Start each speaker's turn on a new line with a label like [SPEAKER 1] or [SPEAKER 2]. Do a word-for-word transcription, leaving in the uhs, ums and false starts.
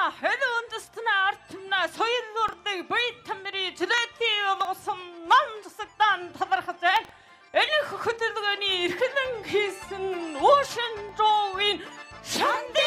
[SPEAKER 1] хөлөөндөстнэ артмна соёллуурдаг байтамри төлөөтэй болгосон нам засагдан талархаж байна. Энэ хөдөлгөөний эрхлэн хийсэн уушин жоовын шанд